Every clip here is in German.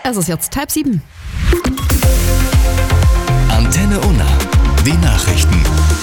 Es ist jetzt 6:30. Antenne Unna. Die Nachrichten.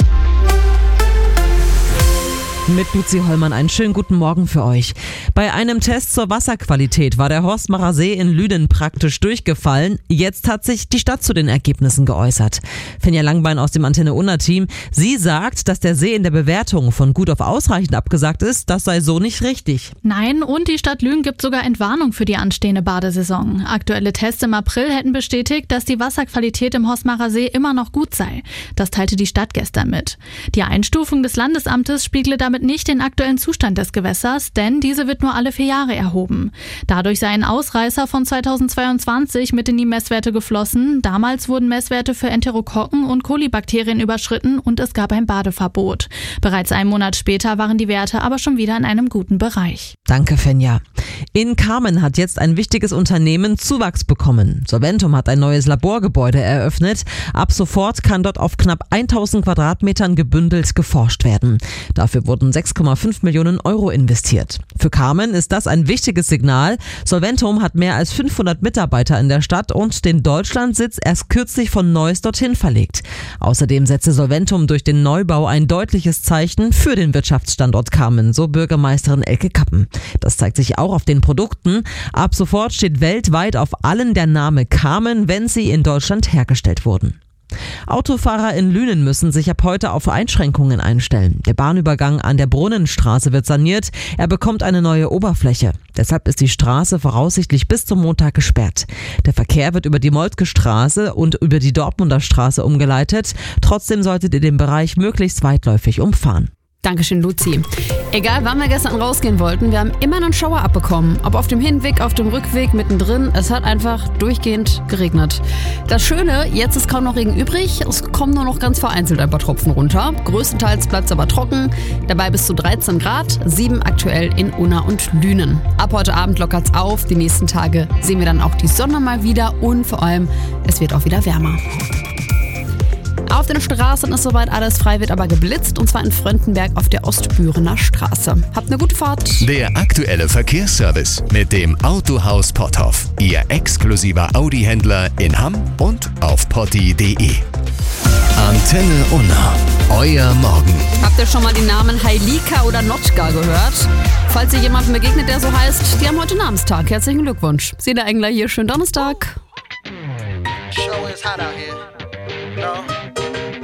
Mit Luzi Hollmann einen schönen guten Morgen für euch. Bei einem Test zur Wasserqualität war der Horstmacher See in Lünen praktisch durchgefallen. Jetzt hat sich die Stadt zu den Ergebnissen geäußert. Fenja Langbein aus dem Antenne Unna Team. Sie sagt, dass der See in der Bewertung von gut auf ausreichend abgesagt ist. Das sei so nicht richtig. Nein, und die Stadt Lünen gibt sogar Entwarnung für die anstehende Badesaison. Aktuelle Tests im April hätten bestätigt, dass die Wasserqualität im Horstmacher See immer noch gut sei. Das teilte die Stadt gestern mit. Die Einstufung des Landesamtes spiegle damit nicht den aktuellen Zustand des Gewässers, denn diese wird nur alle 4 Jahre erhoben. Dadurch sei ein Ausreißer von 2022 mit in die Messwerte geflossen. Damals wurden Messwerte für Enterokokken und Kolibakterien überschritten und es gab ein Badeverbot. Bereits einen Monat später waren die Werte aber schon wieder in einem guten Bereich. Danke, Fenja. In Kamen hat jetzt ein wichtiges Unternehmen Zuwachs bekommen. Solventum hat ein neues Laborgebäude eröffnet. Ab sofort kann dort auf knapp 1000 Quadratmetern gebündelt geforscht werden. Dafür wurden 6,5 Millionen Euro investiert. Für Kamen ist das ein wichtiges Signal. Solventum hat mehr als 500 Mitarbeiter in der Stadt und den Deutschlandsitz erst kürzlich von Neuss dorthin verlegt. Außerdem setze Solventum durch den Neubau ein deutliches Zeichen für den Wirtschaftsstandort Kamen, so Bürgermeisterin Elke Kappen. Das zeigt sich auch auf den Produkten. Ab sofort steht weltweit auf allen der Name Kamen, wenn sie in Deutschland hergestellt wurden. Autofahrer in Lünen müssen sich ab heute auf Einschränkungen einstellen. Der Bahnübergang an der Brunnenstraße wird saniert. Er bekommt eine neue Oberfläche. Deshalb ist die Straße voraussichtlich bis zum Montag gesperrt. Der Verkehr wird über die Moltke Straße und über die Dortmunder Straße umgeleitet. Trotzdem solltet ihr den Bereich möglichst weitläufig umfahren. Dankeschön, Luzi. Egal, wann wir gestern rausgehen wollten, wir haben immer einen Schauer abbekommen. Ob auf dem Hinweg, auf dem Rückweg, mittendrin. Es hat einfach durchgehend geregnet. Das Schöne, jetzt ist kaum noch Regen übrig. Es kommen nur noch ganz vereinzelt ein paar Tropfen runter. Größtenteils bleibt es aber trocken. Dabei bis zu 13 Grad, 7 aktuell in Unna und Lünen. Ab heute Abend lockert's auf. Die nächsten Tage sehen wir dann auch die Sonne mal wieder und vor allem, es wird auch wieder wärmer. Auf den Straßen ist soweit alles frei, wird aber geblitzt, und zwar in Fröntenberg auf der Ostbürener Straße. Habt eine gute Fahrt. Der aktuelle Verkehrsservice mit dem Autohaus Potthoff. Ihr exklusiver Audi-Händler in Hamm und auf potti.de. Antenne Unna. Euer Morgen. Habt ihr schon mal die Namen Heilika oder Notchka gehört? Falls ihr jemandem begegnet, der so heißt, die haben heute Namenstag. Herzlichen Glückwunsch. Sieh der Engler hier, schönen Donnerstag. Show is hot out here. No.